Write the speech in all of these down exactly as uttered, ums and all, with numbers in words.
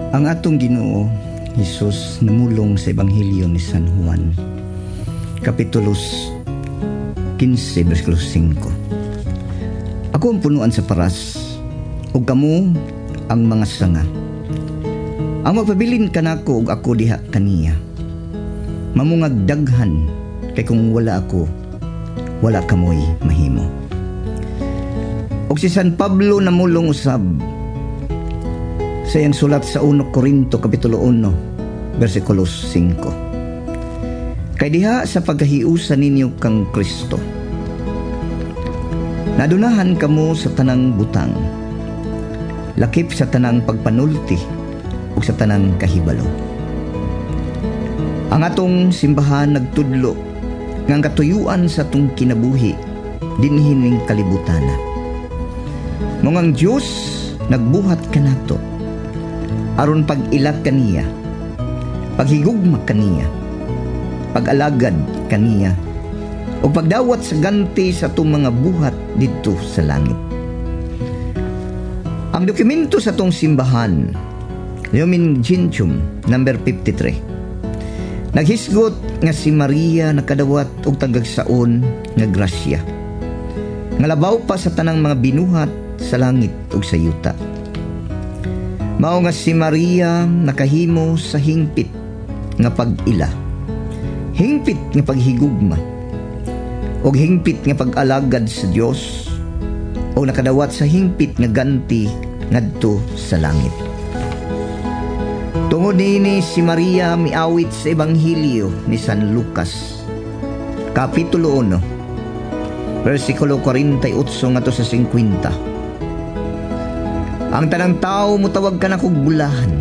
Ang atong Ginoo Hesus namulong sa Ebanghelyo ni San Juan, Kapitulo fifteen, versikulo five. Ako ang punuan sa paras, ug kamo ang mga sanga. Ang magpabilin kanako ug ako diha kaniya. Mamungag daghan, kay kung wala ako, wala kamoy mahimo. Og si San Pablo namulong usab sa iyang sulat sa Una Corinto Kapitulo one, versikulo five. Kay diha sa pagkahiusa ninyo kang Kristo, nadunahan kamo sa tanang butang, lakip sa tanang pagpanulti ug sa tanang kahibalo. Ang atong simbahan nagtudlo nga ang katuyuan sa atong kinabuhi dinhin ning kalibutana. Ngungang Dios nagbuhat kanato aron pag-ilag kaniya, paghigugma kaniya, pag-alagad kaniya, o pagdawat sa ganti sa itong mga buhat dito sa langit. Ang dokumento sa itong simbahan, Lumen Gentium, number fifty-three, naghisgot nga si Maria nakadawat og tagagsaon nga grasya, nga labaw pa sa tanang mga binuhat sa langit ug sa yuta. Mao nga si Maria nakahimo sa hingpit nga pag-ila, hingpit nga paghigugma, og hingpit nga pag-alagad sa Dios, o nakadawat sa hingpit nga ganti ngadto sa langit. Tungod niini si Maria miawit sa Ebanghelyo ni San Lucas, Kapitulo one, versikulo forty-eight ngadto sa fifty. Ang tanang tao mutawag ka na kog bulahan.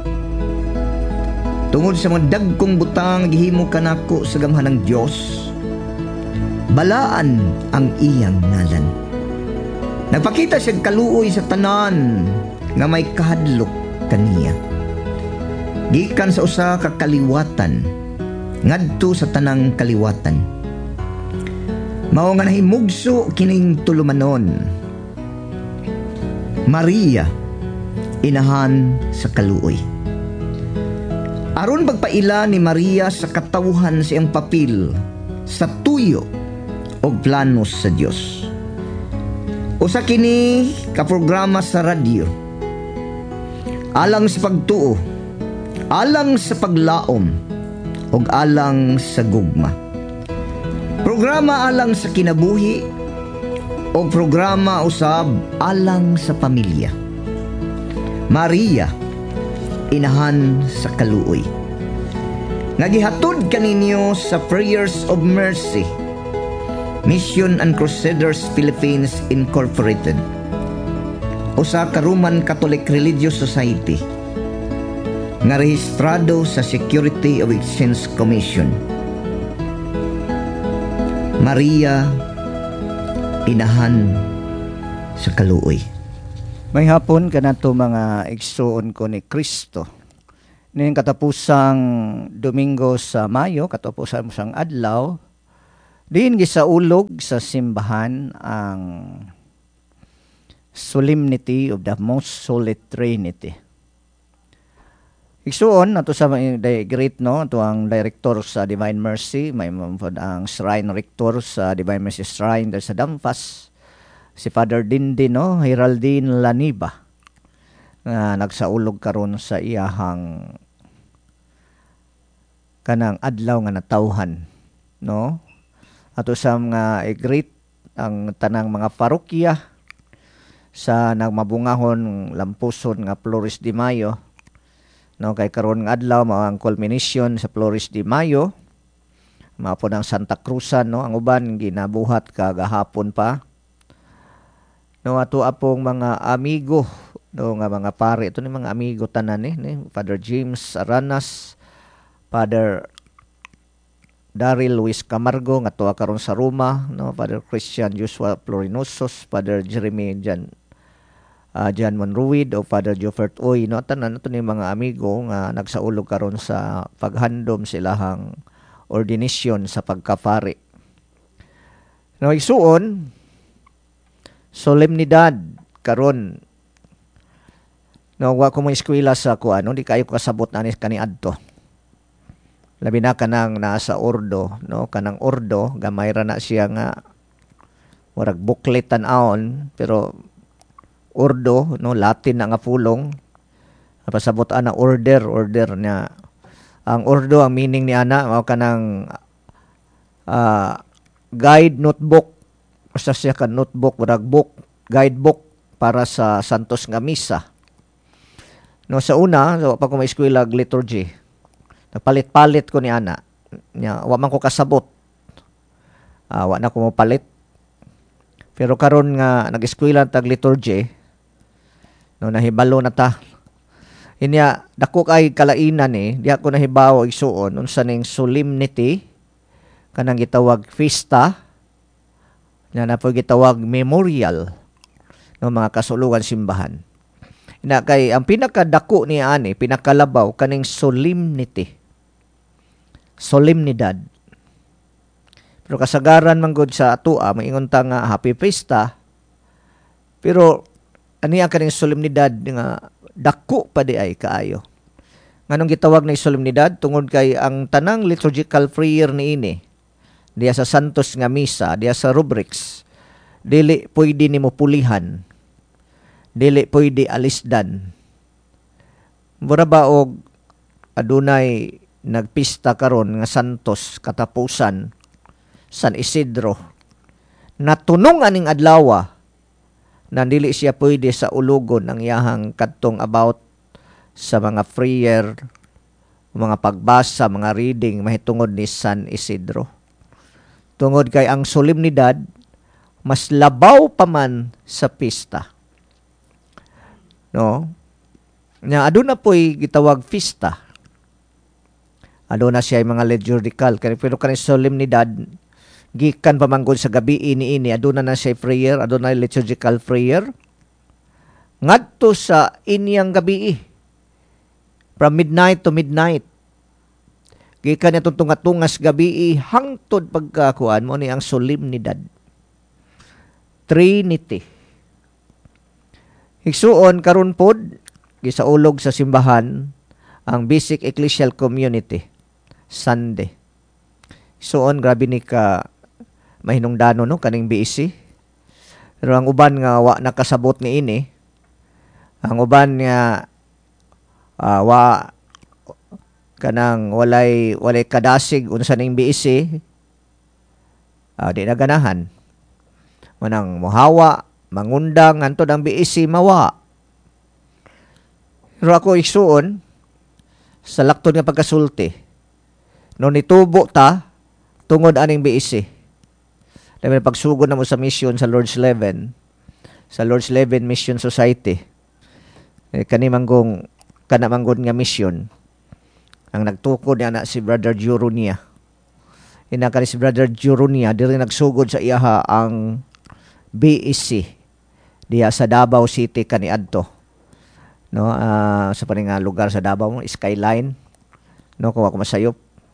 Tungod sa mga dagkong butang gihimo kanako sa gamhan ng Dios, balaan ang iyang ngalan. Nagpakita siya kaluoy sa tanan nga may kahadlok kaniya. Gikan sa usa ka kaliwatan ngadto sa tanang kaliwatan. Mao nga nahimugso kining tulumanon. Maria, inahan sa kaluoy. Aron pagpaila ni Maria sa katawhan sa iyang papel sa tuyo o planos sa Dios. Usa kini ka programa sa radyo, alang sa pagtuo, alang sa paglaom, ug alang sa gugma. Programa alang sa kinabuhi o programa usab alang sa pamilya. Maria, inahan sa kaluoy. Nagihatod kaninyo sa Prayers of Mercy, Mission and Crusaders Philippines Incorporated, usa ka Roman Catholic Religious Society nga rehistrado sa Security of Exchange Commission. Maria, inahan sa kaluoy. May hapon kanato mga igsoon ko ni Kristo. Ning katapusang Domingo sa Mayo, katapusan sang adlaw, diin gisaulog sa simbahan ang Solemnity of the Most Holy Trinity. Igsoon nato sa great no, to ang director sa Divine Mercy, may ang shrine rector sa Divine Mercy Shrine sa Dampas, si Father Dindi no, Heraldine Laniba, nga nagsaulog karon sa iyahang kanang adlaw nga natawhan no. Ato sa mga i-greet ang tanang mga parokya sa nagmabungahon lampuson nga Flores de Mayo no, kay karon nga adlaw mao ang culmination sa Flores de Mayo, mao po ng Santa Cruzan no, ang uban ginabuhat kagahapon pa no. Ato apong mga amigo no, nga mga pare, ito ni mga amigo tanan ni, ni Father James Aranas, Father Daryl Luis Camargo nga tuwa karon sa Roma no, Father Christian Joshua Florinosos, Father Jeremy Jan uh, Jan Monruid o Father Jofert Oy no, tanan ito ni mga amigo nga nagsaulog karon sa paghandom silahang ordination sa pagkapari no. Isuon solemnidad karon No, wa ko mo eskwela sa kuan, no, di kayo kasabot na ni kaniadto. Labi na kanang nasa ordo, no, kanang ordo gamay ra na siya nga murag booklet tan-aon, pero ordo, no, Latin na nga pulong. Napasabot ana order, order niya. Ang ordo, ang meaning ni ana mao kanang uh, guide notebook, basta siya ka notebook, murag book, guidebook para sa santos nga misa. No, sa una, so, pag ko may eskwela liturgy, nagpalit-palit ko ni ana. Nya, wa man ko kasabot. Uh, wa na ko mo palit. Pero karon nga nag-eskwela tag liturgy, no, nahibalo na ta. Inya, dako kay kalainan eh, di ako nahibaw igsuon unsa ning solemnity, kanang gitawag fiesta, na napoy gitawag memorial, no, mga kasulugan simbahan. Na kay ang pinakadako ni ani, pinakalabaw kaning solemnity. Solemnidad. Pero kasagaran man gud sa atoa maingon ta nga happy fiesta. Pero ani ang kaning solemnidad nga dako pa di ay kaayo. Nganong gitawag na solemnidad tungod kay ang tanang liturgical prayer niini diya sa santos nga misa, diya sa rubrics, dili pwede nimo pulihan. Dili pwede alisdan. Mura ba og adunay nagpista karon nga santos katapusan San Isidro. Natunong aning adlaw na dili siya pwede sa ulugon ang iyahang kadtong about sa mga prayer, mga pagbasa, mga reading mahitungod ni San Isidro. Tungod kay ang solemnidad mas labaw pa man sa pista. No? Nya aduna po'y gitawag fiesta. Aduna siya mga liturgical, pero kanang solemnidad gikan pa manggod sa gabi ini ini aduna na siya prayer, aduna liturgical prayer. Ngadto sa inyang gabi from midnight to midnight. Gikan itong tunga-tungas gabi hangtod pagkakuan mo ni ang solemnidad. Trinity. Igsuon karon pod gisaulog sa simbahan ang basic ecclesial community Sunday. Igsuon grabe ni ka mahinungdano no kaning B E C. Pero ang uban nga wa nakasabot ni ini, ang uban nga uh, wa kanang walay walay kadasig unsa ning B E C, uh, di na ganahan. Manang mohawa mangundang antod ang B E C mawa. Pero ako igsuon sa lakton nga pagkasulti. No nitubo ta tungod aning B E C. Dahil pagsugod na mo sa mission sa Lord's Leven, sa Lord's Leven Mission Society. Eh, kani manggong kana manggod nga mission. Ang nagtukod niya na si Brother Jurunia. Ina kani si Brother Jurunia diri nagsugod sa iyaha ang B E C diya sa Davao City kaniadto, no, uh, sa paning uh, lugar sa Davao, Skyline, no, kung ako masayop,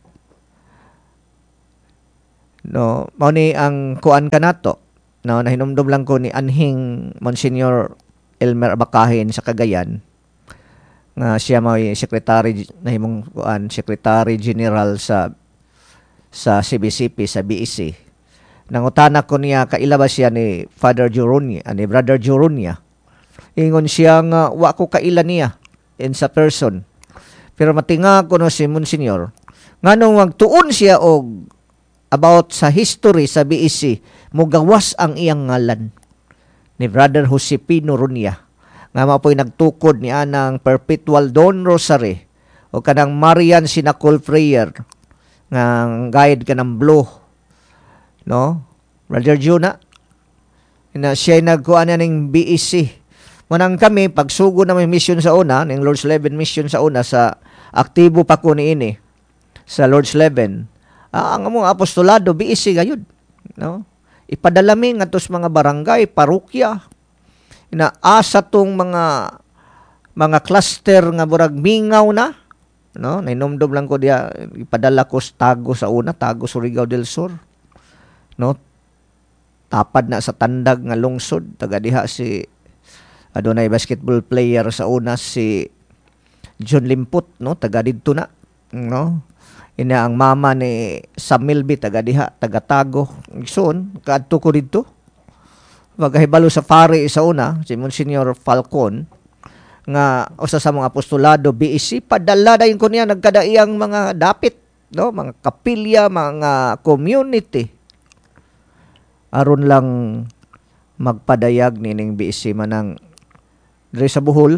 no, mao ni ang kuan kanato, no, nahinumdum lang ko ni anhing Monsignor Elmer Bakahin sa Cagayan nga siya may secretary nahimong kuan secretary general sa sa C B C P sa B E C. Nangutana ko niya kailabas siya ni Father Jurunia, ni Brother Jurunia. Ingon siya nga wa ko kaila niya in sa person. Pero matinga ko no si Monsignor. Nganong magtuon siya og about sa history sa B E C, mugawas ang iyang ngalan ni Brother Josepino Runia. Nga mapoy nagtukod ni anang Perpetual Dawn Rosary o kanang Marian Sinacol Prayer nga guide kanang blue. No? Brother Juna, na siya nagkuhan na ng B E C. Manang kami, pagsugo na may mission sa una, ng Lord's Leven mission sa una, sa aktibo pa ko ni ini, sa Lord's Leven, ah, ang among apostolado, B E C gayud. No? Ipadalami nga tos mga barangay, parokya, na asa tong mga mga cluster nga murag mingaw na, no? Nainomdom lang ko diya, ipadala ko Tago sa una, Tago, Surigao del Sur. No, tapad na sa tandag nga lungsod taga diha si adunay basketball player sa una si John Limput, no, taga didto na, no. Ina ang mama ni Sam Milby taga diha, taga Tago. Igsoon kadto ko didto. Magahibalo sa pare sa una si Monsignor Falcon nga usa sa mga apostolado B E C padala dayon ko niya nagkadaiyang mga dapit, no, mga kapilya, mga community aron lang magpadayag nining B E C manang diri sa Bohol.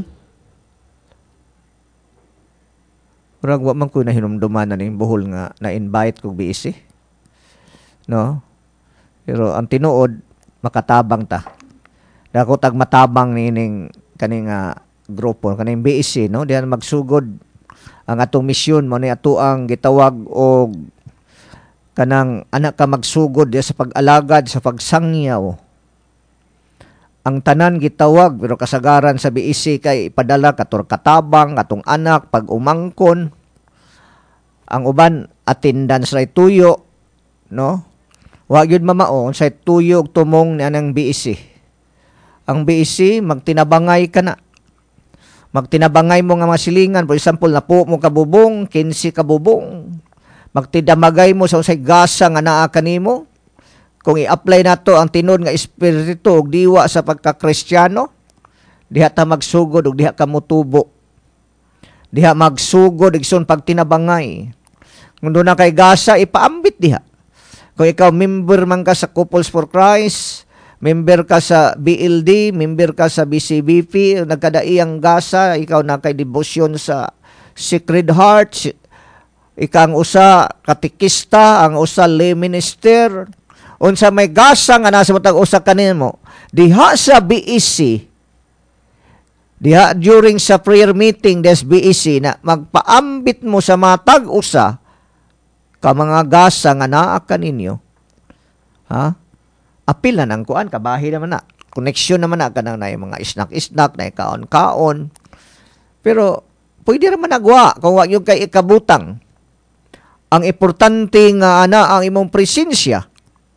Murag wa man ko na hinumduman na ning Bohol nga na-invite kog B E C. No? Pero ang tinuod makatabang ta. Dako tag matabang nining kaning uh, grupo kaning B E C, no? Diyan magsugod ang atong misyon mo ni ato ang gitawag og kanang anak ka magsugod diya sa pag-alagad sa pagsangyaw. Ang tanan gitawag pero kasagaran sa B E C kay ipadala katur katabang atong anak pag umangkon. Ang uban attendance ray tuyo, no? Wa gyud mamao sa tuyo tumong ni anang B E C. Ang B E C magtinabangay kana. Magtinabangay mo nga masilingan, for example napo mo kabubong, kinsi kabubong. Magtidamagay mo sa usay gasa nga naa kanimo. Kung i-apply nato ang tinud nga espiritu og diwa sa pagka-Kristiyano, diha ta magsugod og diha ka motubo. Diha magsugod igsoon pagtinabangay. Kung doon na kay gasa, ipaambit diha. Kung ikaw member man ka sa Couples for Christ, member ka sa B L D, member ka sa B C B P, nagkadaiyang gasa, ikaw na kay devotion sa Sacred Heart, ikaw ang usa katikista, ang usa lay minister, unsa may gasa nga nasa matag usa kanimo diha sa B E C, diha during sa prayer meeting des B E C na magpaambit mo sa matag usa ka mga gasa nga naa kaninyo, ha, apil na nang kuan kabahi naman na connection naman na kanang na mga isnak-isnak na kaon-kaon, pero pwede ra man nagwa kung wa yung kay ikabutang. Ang importante nga ana ang imong presensya.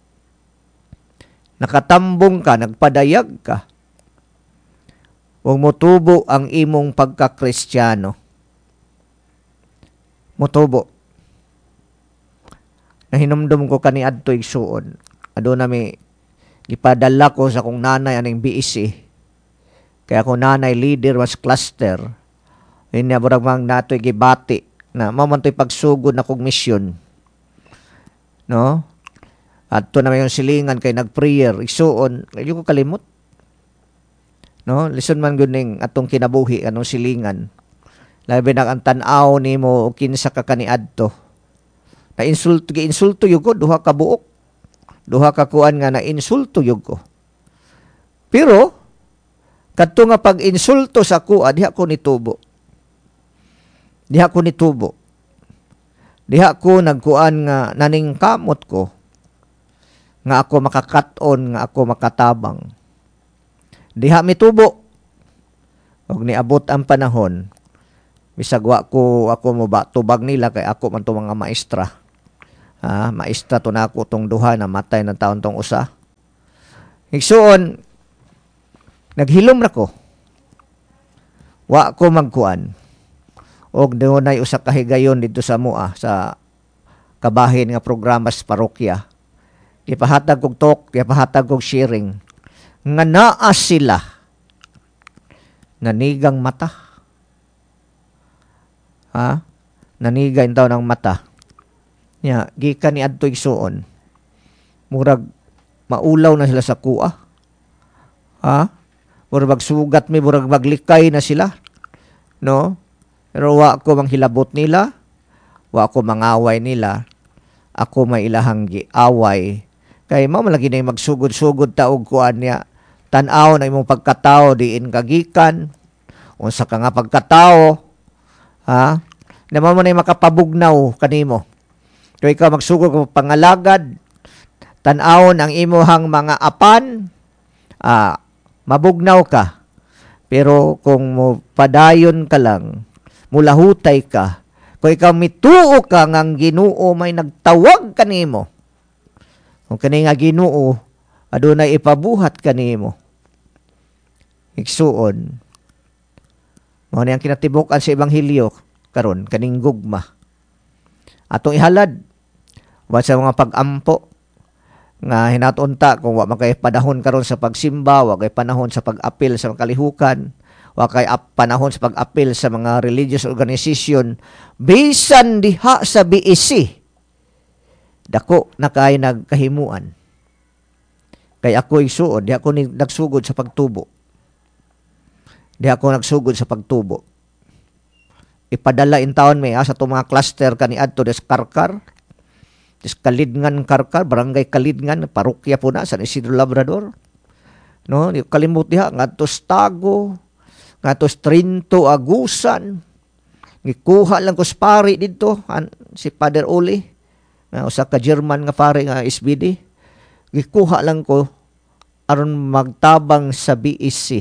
Nakatambong ka, nagpadayag ka. Huwag motubo ang imong pagka-Kristiyano. Motubo. Nahinumdum ko kani adto igsuon. Ado na mi ipadala ko sa kong nanay aning B E C. Kaya ko nanay leader was cluster. Inya burag mang natoy gibati na mamantoy pagsugod na kong misyon. No? At to naman yung silingan kay nag-prayer, isuon, kayo ko kalimot. No? Listen man guning atong kinabuhi, anong silingan. Labi na ang tanaw ni mo, kinsa ka kaniadto. Na-insulto, gi-insulto yung ko, duha ka buok. Duha ka kuan nga na-insulto yung ko. Pero, kadto nga pag-insulto sa kuan, diha ko nitubo. Diha ko nitubo. Diha ko nagkuan nga naningkamot ko nga ako makakaton, nga ako makatabang. Diha mitubo. Og niabot ang panahon, bisagwa ko ako mo ba tubag nila kay ako man to mga maestra. Ha, maestra to na ako tong duha na matay ng taon tong usa. Igsuon, naghilom na ko. Wa ko magkuan. Og dunay usa ka higayon dito sa mua sa kabahin nga programa sa parokya. Ipahatag kog talk, ipahatag kog sharing. Nga naa sila nanigang mata. Ha? Naniga in taon ng mata. Ya, gikan ni adto igsuon. Murag maulaw na sila sa kuha. Ha? Murag sugat mi, murag maglikay na sila. No? Pero wa ko manghilabot nila, wa ko mangaway nila. Ako may ilahang giaway. Kay mao malagi na magsugod-sugod taog kuan niya. Tan-aw na imong pagkatao diin kagikan. Unsa ka nga pagkatao, ha? Na mo na makapabugnaw kanimo. Kay ikaw magsugod ka pangalagad, tan-awon ang imuhang mga apan, ah, mabugnaw ka. Pero kung mo padayon ka lang, mulahutay ka, kung ikaw mituo ka ngang Ginoo may nagtawag kanimo, kung kani nga Ginoo adunay ipabuhat kanimo, Igsuon, mao ni ang kinatibukan sa ebanghelyo karon kaning gugma. Atong ihalad wa sa mga pag-ampo nga hinatunta kung wa makay panahon karon sa pagsimba, wa kay panahon sa pag-apil sa kalihukan, wa kay panahon sa pag-apil sa mga religious organization, bisan diha sa B E C dako na kay nagkahimuan. Kay ako isuod, di ako nagsugod sa pagtubo. Di ako nagsugod sa pagtubo. Ipadala in taon may asa to mga cluster kani adto des Karkar. Des Kalidngan Karkar, barangay Kalidngan, parokya po na San Isidro Labrador. No, di kalimut diha ngadtos Tago, ngadtos Trinto Agusan. Gikuha lang ko sa pari didto an, si Father Oli. Nga usa ka German nga pari nga S B D. Gikuha lang ko aron magtabang sa B E C.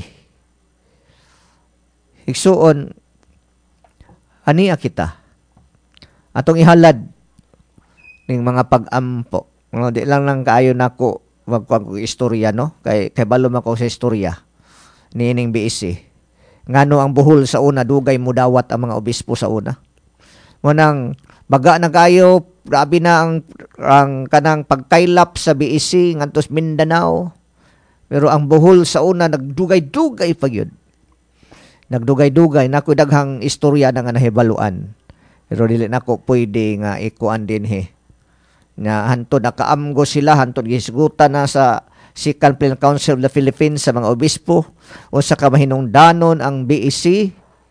Igsuon, aniya kita. Atong ihalad ning mga pag-ampo. No, di lang lang kaayo nako wag ko istorya no kay kay balom ako sa istorya niining B E C. Ngano ang buhol sa una dugay mudawat ang mga obispo sa una. Munang baga na kayo, grabe na ang, ang kanang pagkailap sa B E C ngantos Mindanao. Pero ang buhol sa una nagdugay-dugay pa yun. Nagdugay-dugay nako daghang istorya na nga nahibaluan. Pero dili nako pwede nga ikuan din he. Na hantod nakaamgo sila, hantod gisgutan na sa Second Plan Council of the Philippines sa mga obispo o sa kamahinungdanon ang B E C.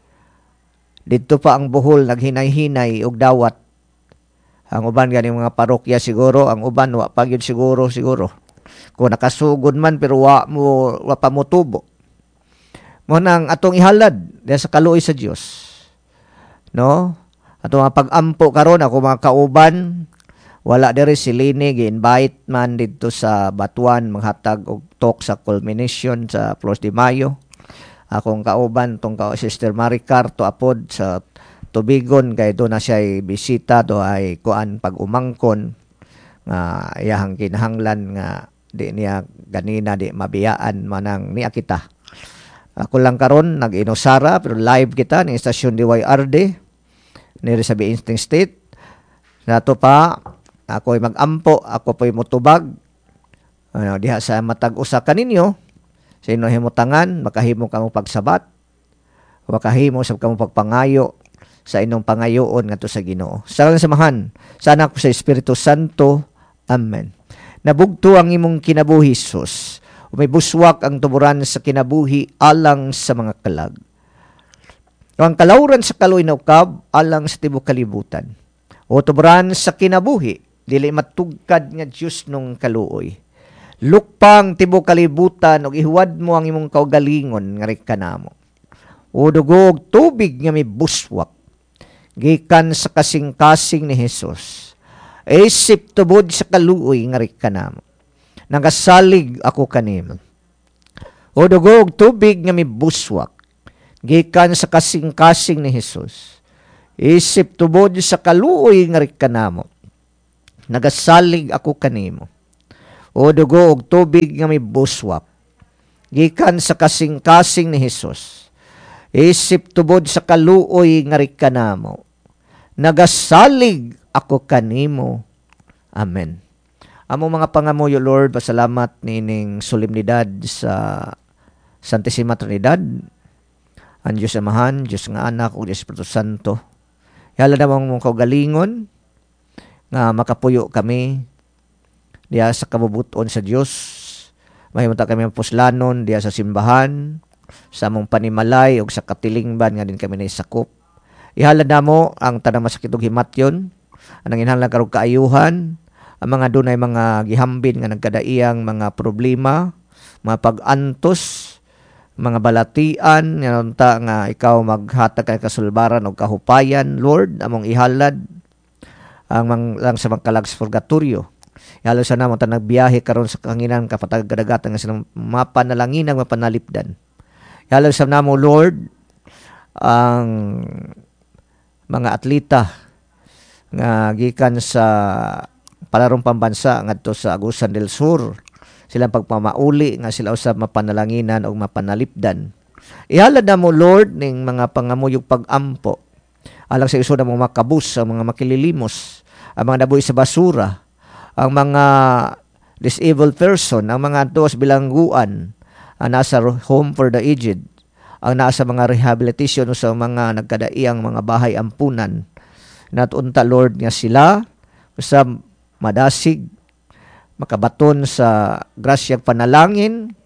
Dito pa ang buhol naghinay-hinay og dawat. Ang uban gani mga parokya siguro, ang uban wa pa gyud siguro siguro. Kung nakasugod man pero wa mo wa pa mo tubo. Mo nang atong ihalad diha sa kaluoy sa Dios. No? Atong pag-ampo karon ako mga kauban, wala diri si Lini gi-invite man dito sa Batuan manghatag og talk sa culmination sa Flores de Mayo. Akong kauban tong ka Sister Maricar to apod sa Tubigon kay do na siya bisita do ay kuan pag-umangkon nga iyahang kinahanglan nga di niya ganina di mabiyaan manang niya kita. Ako lang karon nag-inusara pero live kita ni Stasyon D Y R D ni sa Instinct State. Nato pa ako ay mag-ampo, ako po'y mutubag. Ano, diha sa matag usa kaninyo, sa inyo himutangan, makahimo kamo pagsabat, makahimo sa kamo pagpangayo sa inyong pangayoon ngadto sa Ginoo. Sa kalang samahan, sana ko sa Espiritu Santo. Amen. Nabugto ang imong kinabuhi, Sus. May buswak ang tuburan sa kinabuhi alang sa mga kalag. Ang kalawran sa kaluoy na ukab alang sa tibuok kalibutan. O tuburan sa kinabuhi dili matugkad nga Dios nung kaluoy. Lukpang tibuok kalibutan og ihuwad mo ang imong kaugalingon nga kanamo. O dugog tubig nga may buswak gikan sa kasing-kasing ni Hesus. Isip tubod sa kaluoy nga kanamo. Nagasalig ako kanimo. O dugog tubig nga may buswak gikan sa kasing-kasing ni Hesus. Isip tubod sa kaluoy nga kanamo. Nagasalig ako kanimo. O dugo og tubig nga may buswak gikan sa kasing-kasing ni Hesus. Isip tubod sa kaluoy nga kanamo. Nagasalig ako kanimo. Amen. Among mga pangamuyo, Lord, pasalamat nining solemnidad sa Santissima Trinidad. Ang Diyos Amahan, Diyos nga Anak, o Diyos Espiritu Santo. Yala namang mong kaugalingon nga makapuyo kami diya sa kabubuton sa Dios. Mahimutang kami puslanon diya sa simbahan, sa among panimalay ug sa katilingban nga din kami naisakop. Ihalad namo ang tanang masakit ug himatyon, anang inahanglan karong kaayuhan, ang mga dunay mga gihambin nga nagkadaiyang mga problema, mga pag-antos, mga balatian nga unta nga ikaw maghatag kay kasulbaran og kahupayan, Lord, among ihalad ang mang, lang sa magkalag sa purgatorio. Ihalo sa namang ta nagbiyahe karon sa kanginan kapatag-kadagatan nga silang mapanalanginang mapanalipdan. Ihalo sa namo, Lord, ang mga atleta nga gikan sa palarong pambansa ngadto sa Agusan del Sur. Silang pagpamauli nga sila usab mapanalanginan o mapanalipdan. Ihalad na mo, Lord, ning mga pangamuyog pag-ampo. Alang sa iso na mga makabus, ang mga makililimos, ang mga nabuhi sa basura, ang mga disabled person, ang mga tuwas bilangguan, ang nasa home for the aged, ang nasa mga rehabilitation sa mga nagkadaiyang mga bahay ampunan. Natunta, Lord, nga sila sa madasig, makabaton sa grasyang panalangin,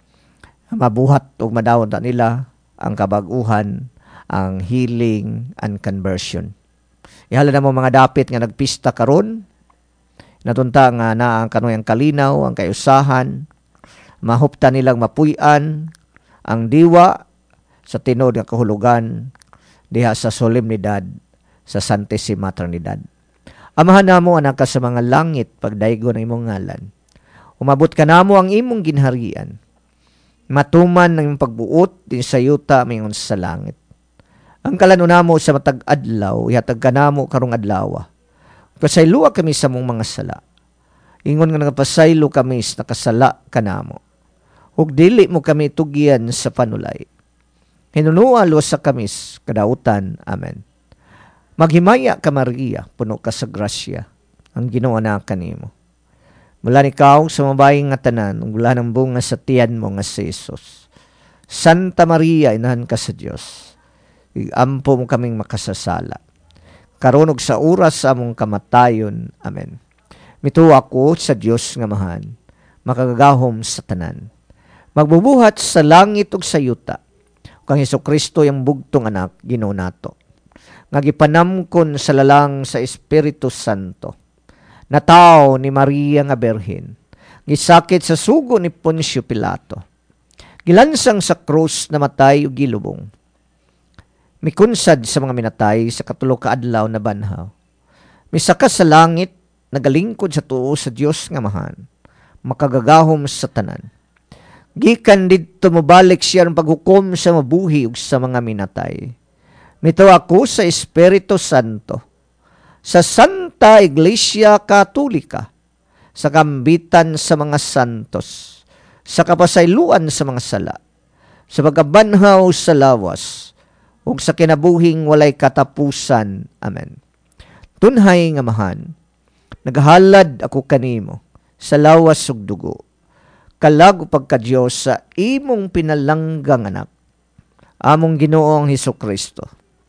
mabuhat o madawon ta nila ang kabaguhan, ang healing and conversion. Ihala na mo mga dapit nga nagpista karon, natunta nga na ang kanuyang kalinaw, ang kayusahan, mahupta nilang mapuy-an ang diwa sa tinod nga kahulugan diha sa solemnidad sa Santissima Trinidad. Amahan namo anak ka sa mga langit pagdaygo ng imong ngalan. Umabot ka namo ang imong ginharian. Matuman ng imong pagbuot din sa yuta mingon sa langit. Ang kalanuna mo sa matag adlaw, ihatag ka namo karong adlaw. Pasaylo kami sa mong mga sala. Ingon nga nagapasaylo kami sa nakasala ka namo. Ug dili mo kami tugyan sa panulay. Hinunua lo sa kamis kadautan. Amen. Maghimaya ka Maria, puno ka sa grasya. Ang Ginoo na kanimo. Mula ikaw sa mabaying nga tanan, mula ng bunga sa tiyan mo nga si Jesus. Santa Maria, inahan ka sa Diyos. Iampo mo kaming makasasala. Karunog sa oras sa among kamatayon. Amen. Mituwa ko sa Diyos nga mahan, makagagahom sa tanan. Magbubuhat sa langit ug sa yuta. Kang Hesukristo yung bugtong anak, Ginoo nato. Ngagipanamkon sa lalang sa Espiritu Santo. Nataw ni Maria nga Berhen. Gisakit sa sugo ni Poncio Pilato. Gilansang sa krus na matay ug gilubong. Mikunsad sa mga minatay sa katulo ka adlaw na banhaw. Misaka sa langit, nagalingkod sa tuo sa Dios nga mahan, makagagahom sa tanan. Gikan didto mobalik siya ang paghukom sa mabuhi ug sa mga minatay. Mito ako sa Espiritu Santo, sa Santa Iglesia Katolika, sa kambitan sa mga santos, sa kapasayloan sa mga sala, sa pagkabanhaw sa lawas, ug sa kinabuhing walay katapusan. Amen. Tunhay nga mahan, naghalad ako kanimo sa lawas ug dugo, kalag pagka-Dios sa imong pinalanggang anak, among Ginoong Hesukristo,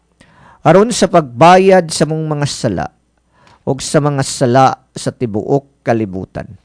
aron sa pagbayad sa mong mga sala ug sa mga sala sa tibuok kalibutan.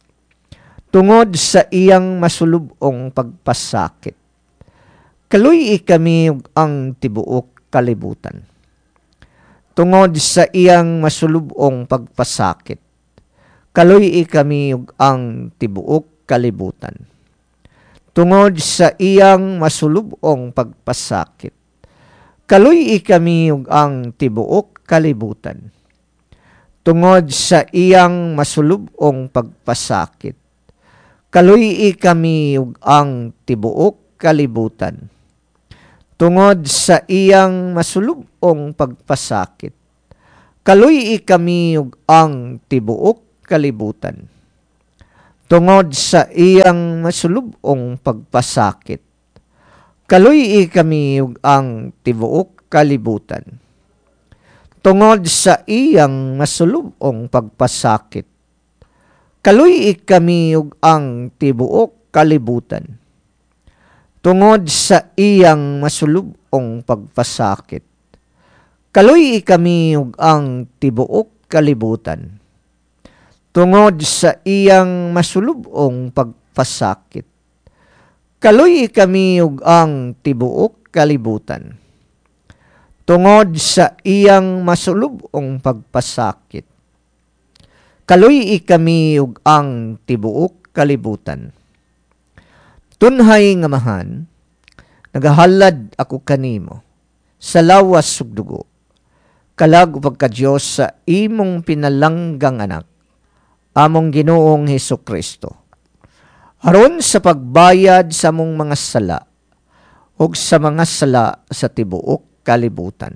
Tungod sa iyang masulubong pagpasakit, kaluy kami ang tibuok kalibutan. Tungod sa iyang masulubong pagpasakit, kaluy kami ang tibuok kalibutan. Tungod sa iyang masulubong pagpasakit, kaluy kami ang tibuok kalibutan. Tungod sa iyang masulubong pagpasakit, kaluy kami ang tibuok kalibutan. Tungod sa iyang masulubong pagpasakit, kaluy kami ang tibuok kalibutan. Tungod sa iyang masulubong pagpasakit, kaluy kami ang tibuok kalibutan. Tungod sa iyang masulubong pagpasakit, kaluy kami ang tibuok kalibutan. Tungod sa iyang masulubong pagpasakit, kaluy kami ang tibuok kalibutan. Tungod sa iyang masulubong pagpasakit, kaluy kami ang tibuok kalibutan. Tungod sa iyang masulubong pagpasakit, kaluy kami ang tibuok kalibutan. Tunhay nga mahan, nagahalad ako kanimo sa lawas ug dugo, kalag pagka-Dios sa imong pinalanggang anak, among Ginoong Hesukristo, aron sa pagbayad sa mong mga sala ug sa mga sala sa tibuok kalibutan.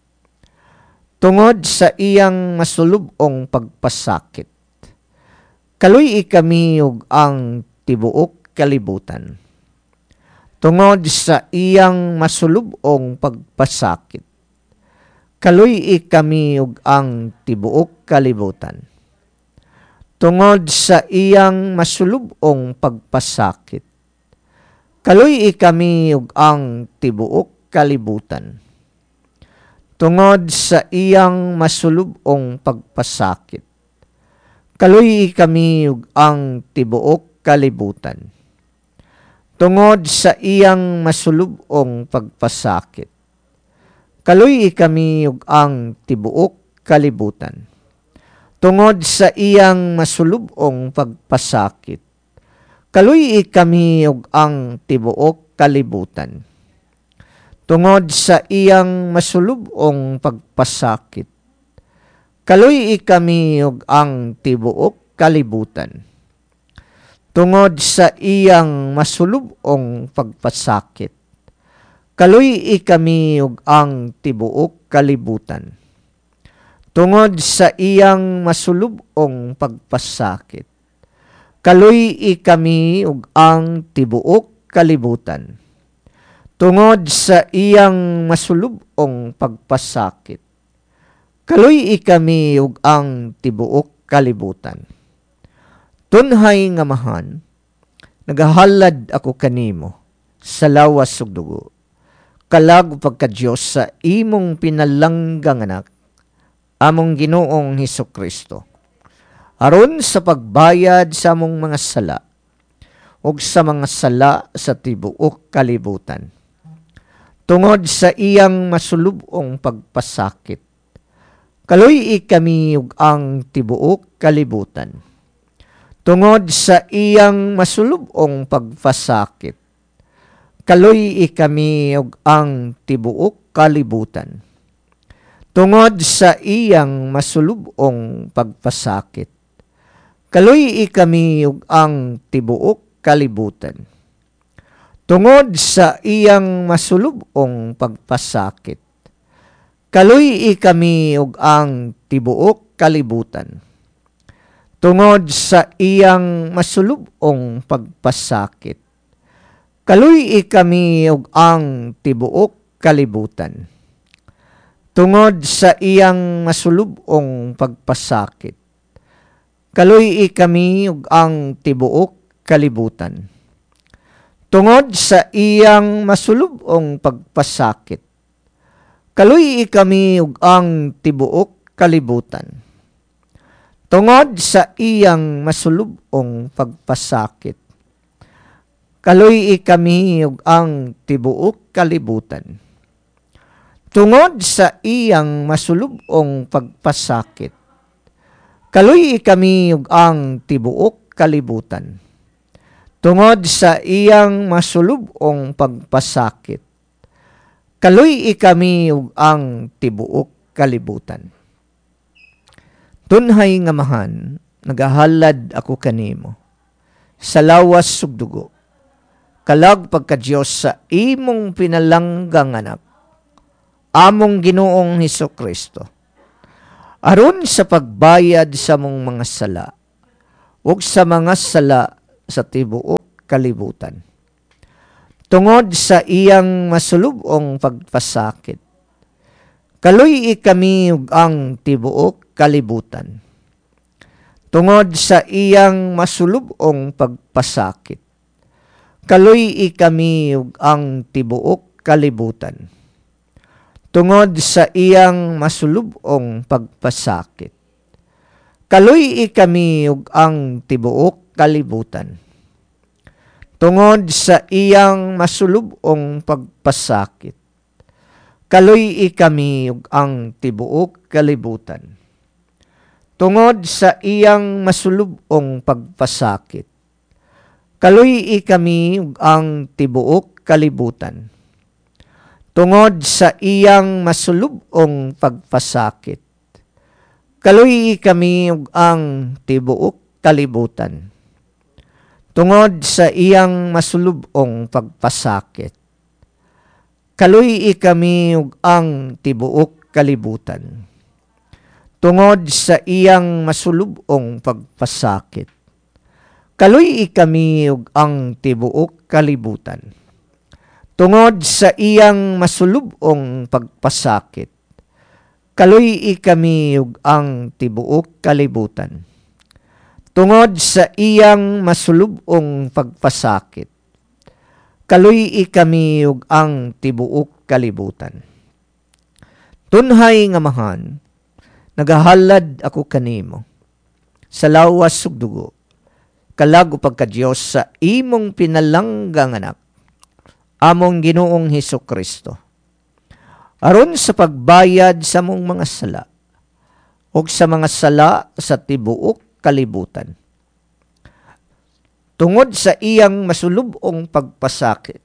Tungod sa iyang masulubong pagpasakit, kaluy kami ug ang tibuok kalibutan. tungod sa iyang masulubong pagpasakit. Kaluy kami ug ang tibuok kalibutan. Tungod sa iyang masulubong pagpasakit. Kaluy kami ug ang tibuok kalibutan. Tungod sa iyang masulubong pagpasakit. Kaluy kami ug ang tibuok kalibutan. Tungod sa iyang masulubong pagpasakit. Kaluy kami ug ang tibuok kalibutan. Tungod sa iyang masulubong pagpasakit. Kaluy kami ug ang tibuok kalibutan. Tungod sa iyang masulubong pagpasakit. Kaluy kami ug ang tibuok kalibutan. Tungod sa iyang masulubong pagpasakit. Kaluy kami ug ang tibuok kalibutan. Tungod sa iyang masulubong pagpasakit. Kaluy kami ug ang tibuok kalibutan. Tungod sa iyang masulubong pagpasakit. Kaluy kami ug ang tibuok kalibutan. Tunhay nga mahan, nagahalad ako kanimo sa lawas ug dugo. Kalag pagka-Dios sa imong pinalanggang anak, among Ginoong Hesukristo. Aron sa pagbayad sa among mga sala, ug sa mga sala sa tibuok kalibutan. Tungod sa iyang masulubong pagpasakit. Kaluy kami ug ang tibuok kalibutan. Tungod sa iyang masulubong pagpasakit. Kaluy kami ug ang tibuok kalibutan. Tungod sa iyang masulubong pagpasakit. Kaluy kami ug ang tibuok kalibutan. Tungod sa iyang masulubong pagpasakit. Kaluy kami ug ang tibuok kalibutan. Tungod sa iyang masulubong pagpasakit. Kaluy kami ug ang tibuok kalibutan. Tungod sa iyang masulubong pagpasakit. Kaluy kami ug ang tibuok kalibutan. Tungod sa iyang masulubong pagpasakit. Kaluy kami ug ang tibuok kalibutan. Tungod sa iyang masulubong pagpasakit. Kaluy kami ug ang tibuok kalibutan. Tungod sa iyang masulubong pagpasakit. Kaluy kami ug ang tibuok kalibutan. Tungod sa iyang masulubong pagpasakit. Kaluy kami ug ang tibuok kalibutan. Tunhay nga mahan, nagahalad ako kanimo sa lawas ug dugo. Kalag pagka-Dios sa imong pinalanggang anak, among Ginoong Hesukristo. Aron sa pagbayad sa mong mga sala ug sa mga sala sa tibuok kalibutan. Tungod sa iyang masulubong pagpasakit. Kaluy kami ug ang tibuok kalibutan. Tungod sa iyang masulubong pagpasakit. Kaluy kami ug ang tibuok kalibutan. Tungod sa iyang masulubong pagpasakit. Kaluy kami ug ang tibuok kalibutan. Tungod sa iyang masulubong pagpasakit. Kaluy kami ug ang tibuok kalibutan. Tungod sa iyang masulubong pagpasakit. Kaluy kami ug ang tibuok kalibutan. Tungod sa iyang masulubong pagpasakit. Kaluy kami ug ang tibuok kalibutan. Tungod sa iyang masulubong pagpasakit. Kaluy kami ug ang tibuok kalibutan. Tungod sa iyang masulubong pagpasakit. Kaluy kami ug ang tibuok kalibutan. Tungod sa iyang masulubong pagpasakit, kaluy kami ug ang tibuok kalibutan. Tungod sa iyang masulubong pagpasakit, kaluy kami ug ang tibuok kalibutan. Tunhay nga mahan, nagahalad ako kanimo sa lawas ug dugo, kalag upag ka Dios sa imong pinalanggang anak, among Ginoong Hesukristo, aron sa pagbayad sa mong mga sala ug sa mga sala sa tibuok kalibutan. Tungod sa iyang masulubong pagpasakit,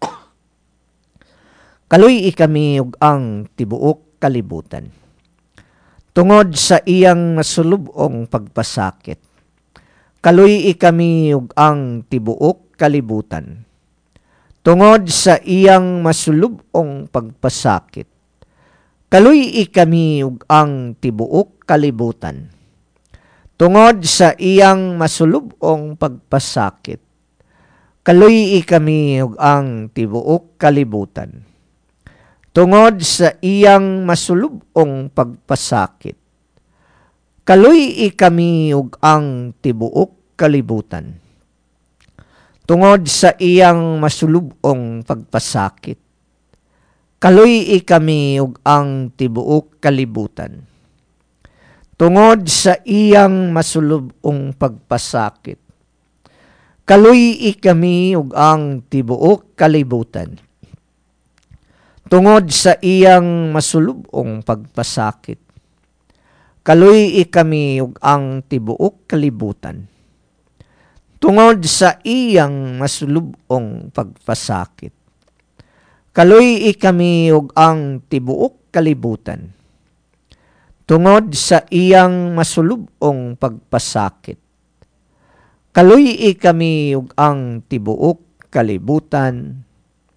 kaluy kami ug ang tibuok kalibutan. Tungod sa iyang masulubong pagpasakit, kaluy kami ug ang tibuok kalibutan. Tungod sa iyang masulubong pagpasakit, kaluy kami ug ang tibuok kalibutan. Tungod sa iyang masulubong pagpasakit, kaluy kami ug ang tibuok kalibutan. Tungod sa iyang masulubong pagpasakit, kaluy kami ug ang tibuok kalibutan. Tungod sa iyang masulubong pagpasakit, kaluy kami ug ang tibuok kalibutan. Tungod sa iyang masulubong pagpasakit, kaluy kami ug ang tibuok kalibutan. Tungod sa iyang masulubong pagpasakit, kaluy kami ug ang tibuok kalibutan. Tungod sa iyang masulubong pagpasakit, kaluy kami ug ang tibuok kalibutan. Tungod sa iyang masulubong pagpasakit, kaluy kami ug ang tibuok kalibutan.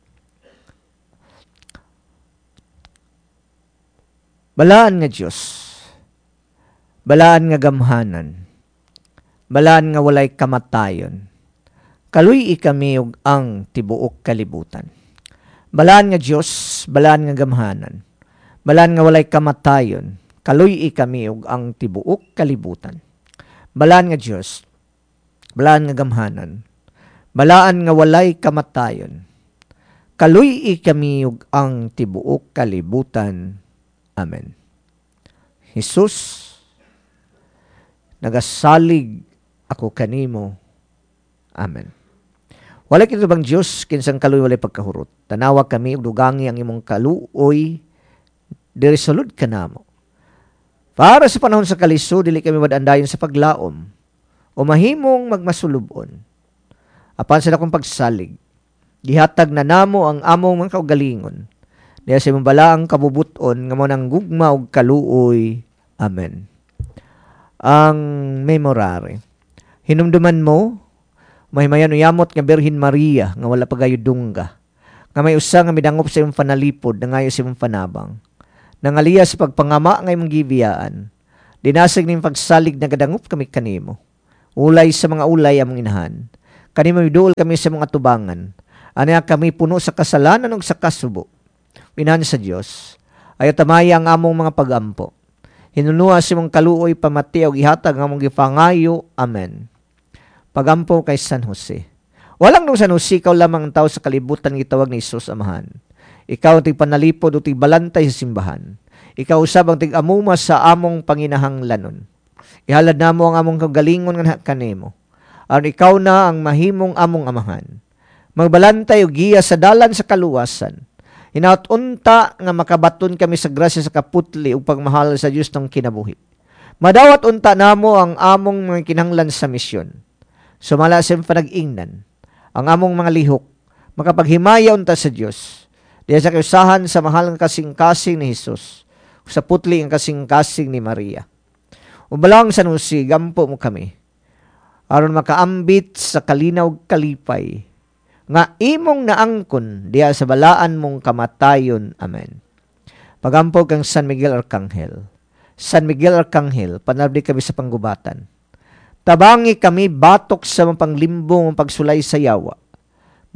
Balaan nga Diyos, balaan nga gamhanan, balaan nga walay kamatayon, kaluy kami ug ang tibuok kalibutan. Balaan nga Diyos, balaan nga gamhanan, balaan nga walay kamatayon, kaluy kami ug ang tibuok kalibutan. Balaan nga Diyos, balaan nga gamhanan, balaan nga walay kamatayon, kaluy kami ug ang tibuok kalibutan. Amen. Jesus, nagasalig ako kanimo. Amen. Walay kito bang Diyos, kinsang kaluoy walay pagkahurot. Tanawa kami, ug dugangi ang imong kaluoy, dirisulod ka namo. Para sa panahon sa kaliso, dili kami madandayon sa paglaom, o mahimong magmasulubon. Apan sa dakong pagsalig, gihatag na namo ang among mga kaugalingon, diya sa mambala ang kabubuton nga mo nang gugma og kaluoy. Amen. Ang memorare. Hinumduman mo, mahimayan uyamot nga Birhen Maria nga wala pagayo dungga, nga may usa nga midangop sa imong panalipod na ngayo sa imong panabang, nangaliya sa pagpangama nga imong gibiyaan, dinasig ning pagsalig na gadangop kami kanimo. Ulay sa mga ulay among inahan, kanimo miduol kami sa mga tubangan, aniya kami puno sa kasalanan ug sa kasubo. Inahan sa Dios, ayo tamaya ang among mga pagampo. Hinunuha si mong kaluoy pamati o ihatag ang among gipangayo. Amen. Pagampo kay San Jose. Walang nung San Jose, ikaw lamang ang tao sa kalibutan gitawag ni Isus Amahan. Ikaw ang tigpanalipod o tigbalantay sa simbahan. Ikaw usab ang tig-amuma sa among panginahanglanon. Ihalad namo ang among kagalingon nga kanimo. Aron ikaw na ang mahimong among amahan. Magbalantay o giya sa dalan sa kaluwasan. Hinaut unta nga makabaton kami sa grasya sa kaputli ug pagmahal sa Dios ng kinabuhi. Madawat unta namo ang among mga kinahanglan sa misyon. Sumala sa panag-ingnan ang among mga lihok, makapaghimaya unta sa Dios. Diya sa kausahan sa mahal nga kasing-kasing ni Hesus, sa putli ang kasing-kasing ni Maria. Ubalang San Jose, gampo mo kami, aron makaambit sa kalinaw kalipay, nga imong naangkon diya sa balaan mong kamatayon. Amen. Pagampo kang San Miguel Arcangel. San Miguel Arcangel, panabdi kami sa panggubatan. Tabangi kami batok sa mapanglimbong pagsulay sa yawa.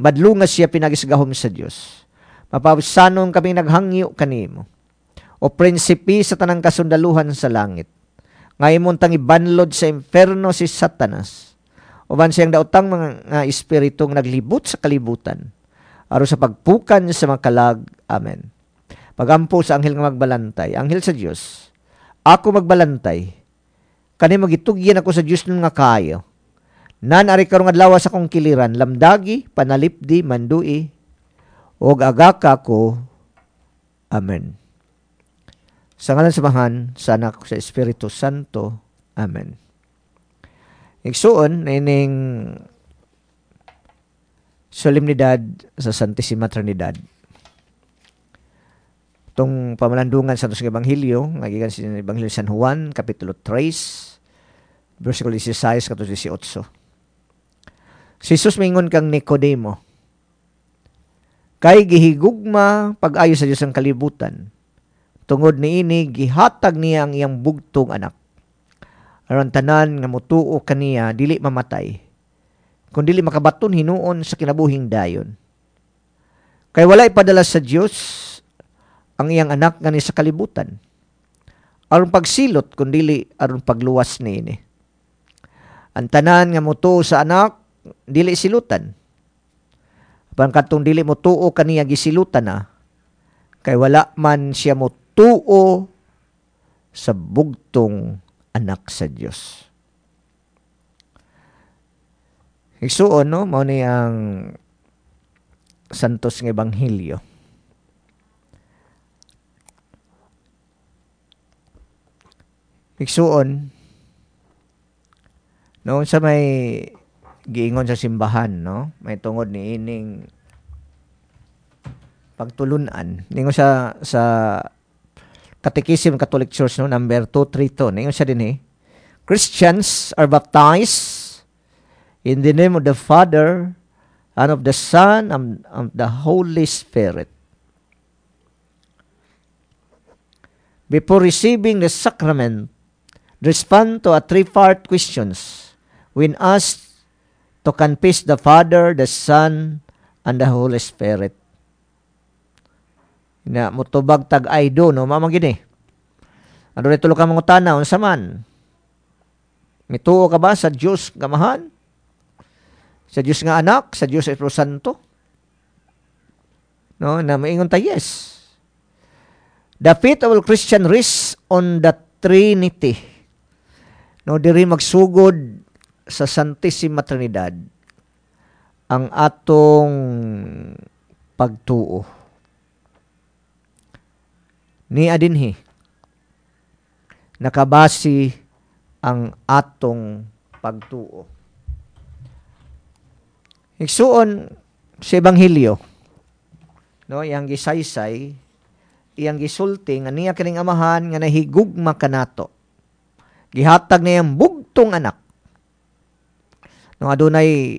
Madlungas siya pinagisgahom sa Dios. Mapawisanon kami naghangyo kanimo. O prinsipi sa tanang kasundaluhan sa langit. Ngay imong tang ibanlod sa inferno si Satanas. Uban siyang daotang mga nga espiritong naglibot sa kalibutan. Aron sa pagpukan sa mga kalag. Amen. Pagampo sa anghel nga magbalantay. Anghel sa Dios. Ako magbalantay. Kani magitugyan ako sa Dios nga kaayo. Nan ari karong adlaw sa kong kiliran, lamdagi, panalipdi, mandui, og agaka ko. Amen. Sa ngalan samahan, sa anak sa Espiritu Santo. Amen. Igsuon, ining solemnidad sa Santissima Trinidad. Itong pamalandungan sa Santos Ebanghelyo, nagigan sa Ebanghelyo San Juan, Kapitulo three, versikulo sixteen kato eighteen. Si Jesus mingon kang Nicodemo, kay gihigugma pag-ayo sa Diyos ang kalibutan. Tungod ni ini, gihatag niya ang iyang bugtong anak. Aron tanan nga mutuo kaniya, dili mamatay. Kung dili makabaton hinuon sa kinabuhing dayon. Kay wala ipadala sa Diyos ang iyang anak nga ni sa kalibutan. Aron pagsilot, kung dili aron pagluwas ni ini. Ang tanan nga mutuo sa anak, dili silutan. Apan katong dili mo tuo kaniya gisilutan na, kay wala man siya mo tuo sa bugtong anak sa Dios. Igsuon, no, mao ni ang Santos nga Ebanghelyo. Igsuon, noon sa may giingon sa simbahan, no? May tungod ni ining pagtulunan. Ningon sa sa Catechism Catholic Church, no, number two thirty-two. Ningon siya din eh. Christians are baptized in the name of the Father and of the Son and of the Holy Spirit. Before receiving the sacrament, respond to a three-part questions when asked to confess the Father, the Son, and the Holy Spirit. Na mutubag tag-ay do, no? Mamagin eh. Ano rin tulog ka mga tana, unsa man? Mituo ka ba sa Diyos gamahan? Sa Diyos nga anak? Sa Diyos Espiritu Santo? No? Na maingon ta, yes. The faith of all Christian rests on the Trinity. No, diri magsugod sa Santissima Trinidad ang atong pagtuo. Ni adinhi nakabasi ang atong pagtuo. Igsuon sa Ebanghelyo, no, iyang gisaysay, iyang gisulti nga niya kining amahan nga nahigugma kanato. Gihatag na iyang bugtong anak. No, adunay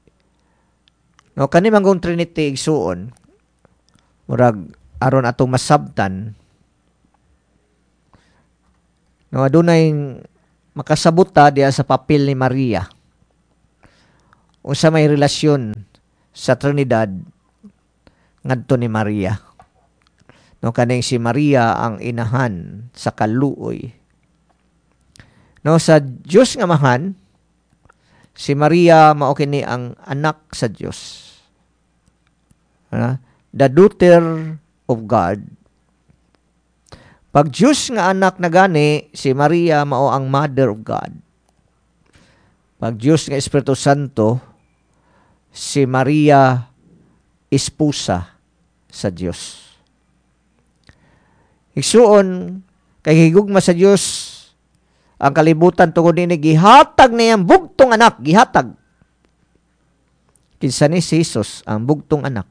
no kani manggong Trinity igsuon murag aron atong masabtan. No, adunay makasabot ta diya sa papel ni Maria. Unsa may relasyon sa Trinidad ngadto ni Maria. No, kaning si Maria ang inahan sa kaluoy. No, sa Diyos nga amahan, si Maria mao kini ang anak sa Dios. Uh, the daughter of God. Pag Diyos nga anak na gani, si Maria mao ang mother of God. Pag Diyos nga Espiritu Santo, si Maria esposa sa Diyos. Igsuon, kay higugma sa Diyos, ang kalibutan tungod ini gihatag niyang bugtong anak, gihatag. Kinsa ni si Jesus ang bugtong anak.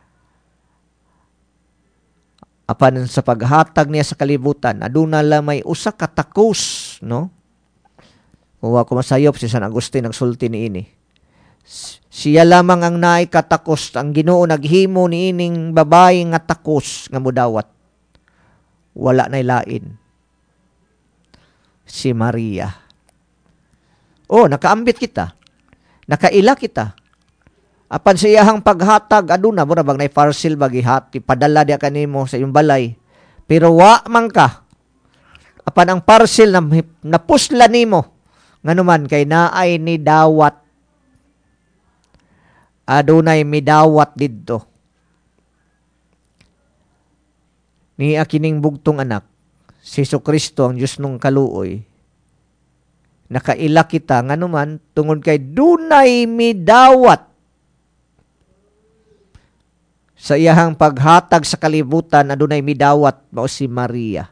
Apan sa paghatag niya sa kalibutan, aduna la may usa ka takos, no? Kung ako masayop si San Agustin nagsulti ni ini. Siya lamang ang naay katakos, ang Ginoo naghimo ni ining babae nga takos nga mudawat. Wala nay lain. Si Maria. Oh, nakaambit kita. Nakaila kita. Apan sa iyahang paghatag, aduna mo na bang na parcel bagihati, padala diya kanimo sa iyong balay. Pero wa man ka. Apan ang parcel na napusla nimo, nganuman kay naay ni dawat. Adunay midawat didto. Ni akining bugtong anak, si Jesucristo ang Diyos nung kaluoy. Nakaila kita nganuman tungod kay dunay midawat sa iyahang paghatag sa kalibutan, adunay midawat mao si Maria.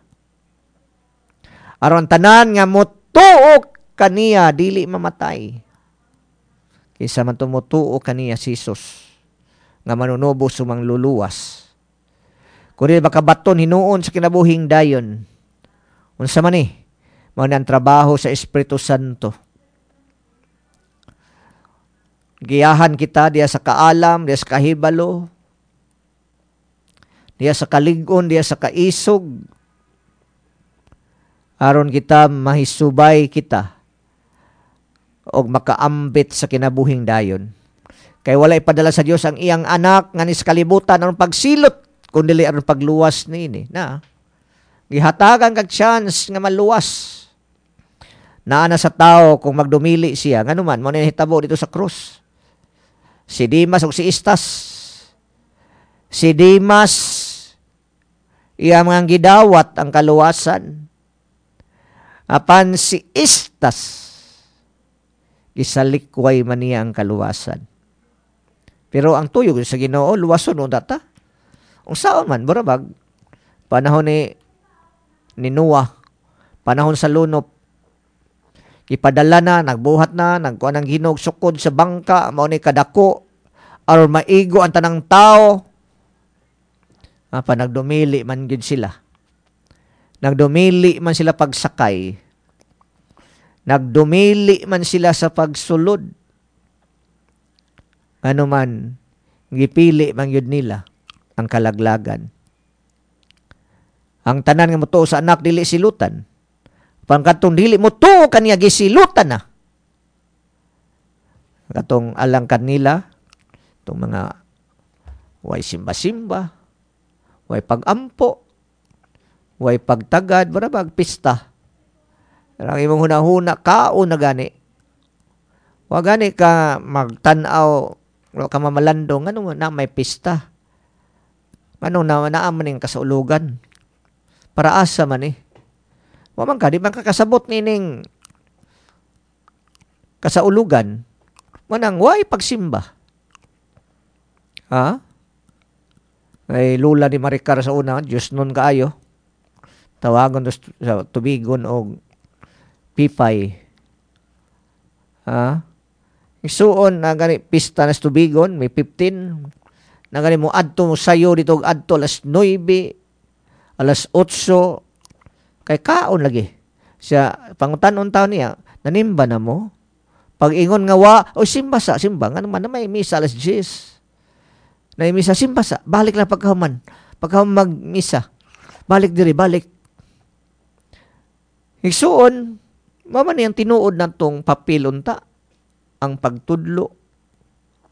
Aron tanan nga motuo kaniya dili mamatay. Kaysa man tumutuo kaniya si Jesus nga manunubo sumang luluwas. Kung di makabaton hinuon sa kinabuhing dayon. Unsa man ni? Mao ang trabaho sa Espiritu Santo. Giyahan kita diya sa kaalam, diya sa kahibalo, diya sa kalig-on, diya sa kaisog. Aron kita mahisubay kita o makaambit sa kinabuhing dayon. Kay wala ipadala sa Dios ang iyang anak nga ni sa kalibutan aron pagsilot kundi aron pagluwas niini. Na gihatagan kag chance nga maluwas. Naa na sa tao kung magdumili siya. Nganuman mo na hitabo dito sa krus. Si Dimas o si Istas. Si Dimas iya mga gidawat ang kaluwasan. Apan si Istas gisalikway man niya ang kaluwasan. Pero ang tuyog sa Ginoo luwason no data. Ung saon man burabag panahon ni ni Noah, panahon sa lunop, ipadala na, nagbuhat na, nagkuha ng ginog sukod sa bangka, mao ni kadako aron maigo ang tanang tao. Apa nagdumili man gid sila. Nagdumili man sila pagsakay. Nagdumili man sila sa pagsulod. Ano man, gipili man yun nila ang kalaglagan. Ang tanan nga motuo sa anak dili silutan. Pangkatong dili motuo kaniya gisilutan na. Katong alang kanila, itong mga way simba-simba, way pagampo, way pagtagad, barabag pista. Ang imong hunahuna, kaon na gani. Wa gani ka magtanaw, wala ka mamalandong, ano na may pista. Ano na naaman yung kasaulugan. Para asa man eh. Wa man ka, di man kakasabot nining kasaulugan. Manang, way pagsimba. Ha? Ay lula ni Maricar sa una, Diyos nun kaayo. Tawagon sa tubigon o pipay. Ha? Isuon na gani pista na sa tubigon, may fifteen. Na gani mo adto mo sayo dito adto alas nueve, alas otso. Kay kaon lagi. Siya, pangutan-on taon niya, nanimba na mo. Pag ingon nga wa, o simba sa, simba. Nga naman na may misa alas diyes. Na misa, simba sa. Balik lang pagkahuman. Pagkahuman mag-misa. Balik diri, balik. Higsuon, maman niyang tinuod na tong papilon ta. Ang pagtudlo.